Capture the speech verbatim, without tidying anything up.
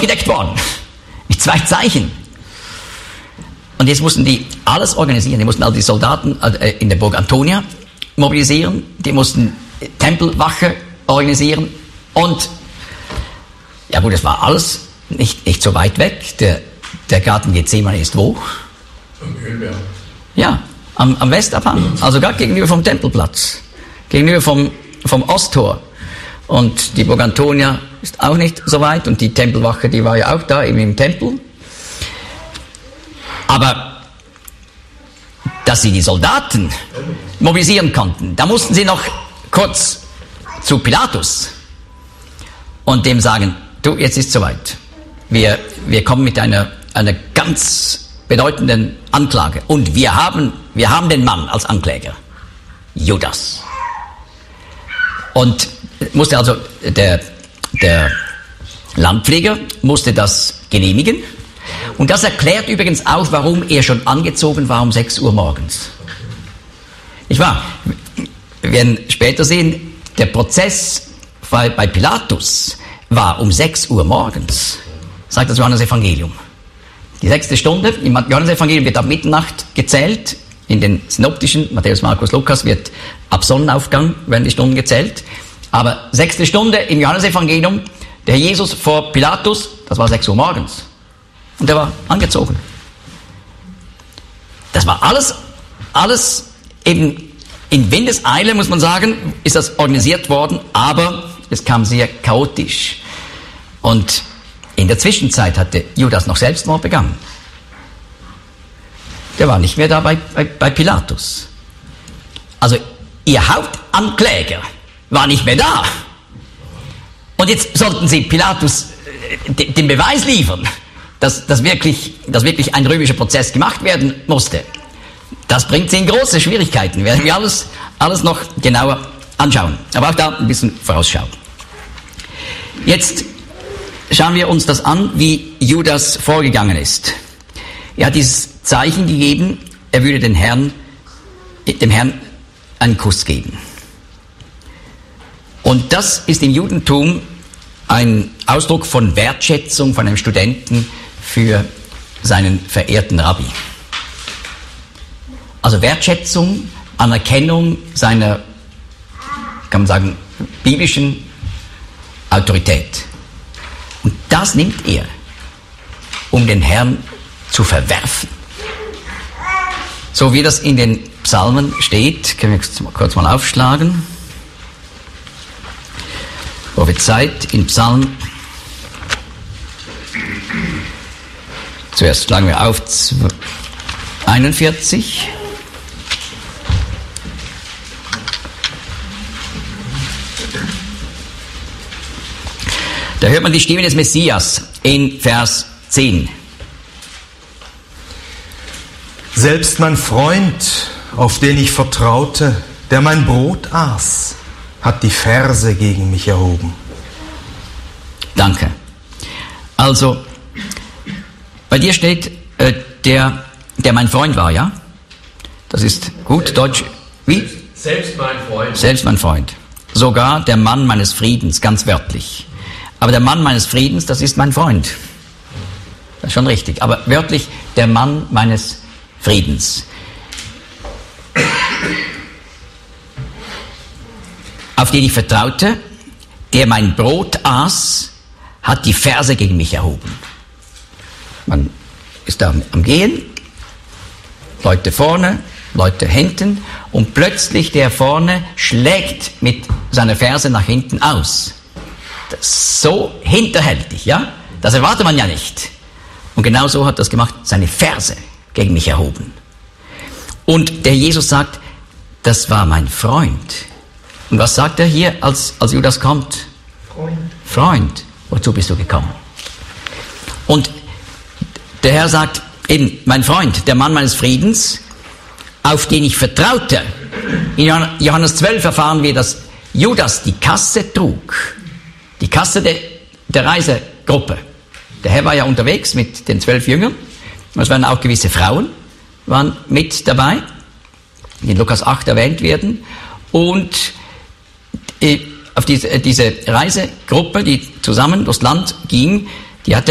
aufgedeckt worden. Mit zwei Zeichen. Und jetzt mussten die alles organisieren. Die mussten also die Soldaten in der Burg Antonia mobilisieren. Die mussten Tempelwache organisieren. Und, ja gut, das war alles nicht, nicht so weit weg. Der, der Garten Gethsemane ist wo? Am Ölberg. Ja, am, am Westabhang. Also gerade gegenüber vom Tempelplatz. Gegenüber vom, vom Osttor. Und die Burg Antonia ist auch nicht so weit. Und die Tempelwache, die war ja auch da, eben im Tempel. Aber dass sie die Soldaten mobilisieren konnten, da mussten sie noch kurz zu Pilatus und dem sagen, du, jetzt ist soweit. Wir, wir kommen mit einer, einer ganz bedeutenden Anklage. Und wir haben, wir haben den Mann als Ankläger. Judas. Und musste also, der, der Landpfleger musste das genehmigen. Und das erklärt übrigens auch, warum er schon angezogen war um sechs Uhr morgens. Nicht wahr? Wir werden später sehen, der Prozess bei, bei Pilatus war um sechs Uhr morgens, sagt das Johannesevangelium. Die sechste Stunde im Johannesevangelium wird ab Mitternacht gezählt. In den synoptischen, Matthäus, Markus, Lukas, wird ab Sonnenaufgang werden die Stunden gezählt. Aber sechste Stunde im Johannesevangelium, der Herr Jesus vor Pilatus, das war sechs Uhr morgens. Und er war angezogen. Das war alles, alles eben in Windeseile, muss man sagen, ist das organisiert worden, aber es kam sehr chaotisch. Und in der Zwischenzeit hatte Judas noch Selbstmord begangen. Der war nicht mehr da bei, bei, bei Pilatus. Also ihr Hauptankläger war nicht mehr da. Und jetzt sollten sie Pilatus äh, den Beweis liefern, dass, dass, wirklich, dass wirklich ein römischer Prozess gemacht werden musste. Das bringt sie in große Schwierigkeiten. Werden wir alles, alles noch genauer anschauen. Aber auch da ein bisschen vorausschauen. Jetzt schauen wir uns das an, wie Judas vorgegangen ist. Er hat dieses Zeichen gegeben, er würde den Herrn, dem Herrn einen Kuss geben. Und das ist im Judentum ein Ausdruck von Wertschätzung von einem Studenten für seinen verehrten Rabbi. Also Wertschätzung, Anerkennung seiner, kann man sagen, biblischen Autorität. Und das nimmt er, um den Herrn zu verwerfen. So wie das in den Psalmen steht, können wir kurz mal aufschlagen. Prophezeit in Psalm. Zuerst schlagen wir auf einundvierzig. Da hört man die Stimme des Messias in Vers zehn. Selbst mein Freund, auf den ich vertraute, der mein Brot aß, hat die Verse gegen mich erhoben. Danke. Also, bei dir steht, äh, der, der mein Freund war, ja? Das ist gut, selbst Deutsch. Wie? Selbst mein Freund. Selbst mein Freund. Sogar der Mann meines Friedens, ganz wörtlich. Aber der Mann meines Friedens, das ist mein Freund. Das ist schon richtig. Aber wörtlich, der Mann meines Friedens. Auf den ich vertraute, der mein Brot aß, hat die Verse gegen mich erhoben. Man ist da am Gehen, Leute vorne, Leute hinten, und plötzlich der vorne schlägt mit seiner Ferse nach hinten aus. Das ist so hinterhältig, ja? Das erwartet man ja nicht. Und genau so hat das gemacht, seine Ferse gegen mich erhoben. Und der Jesus sagt, das war mein Freund. Und was sagt er hier, als, als Judas kommt? Freund. Freund, wozu bist du gekommen? Und der Herr sagt, eben, mein Freund, der Mann meines Friedens, auf den ich vertraute. In Johannes zwölf erfahren wir, dass Judas die Kasse trug. Die Kasse de, der Reisegruppe. Der Herr war ja unterwegs mit den zwölf Jüngern. Es waren auch gewisse Frauen, waren mit dabei, die in Lukas acht erwähnt werden. Und äh, auf diese, äh, diese Reisegruppe, die zusammen durchs Land ging, die hatte